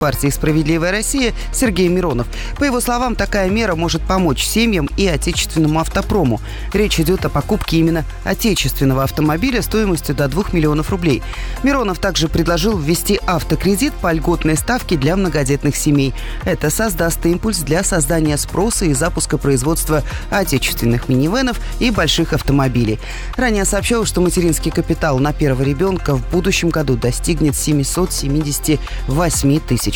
партии «Справедливая Россия» Сергей Миронов. По его словам, такая мера может помочь семьям и отечественному автопрому. Речь идет о покупке именно отечественного автомобиля стоимостью до 2 миллионов рублей. Миронов также предложил ввести автокредит по льготной ставке для многодетных семей. Это создаст импульс для создания спроса и запуска производства отечественных минивенов и больших автомобилей. Ранее сообщалось, что материнский капитал на первого ребенка в будущем году достигнет 778 тысяч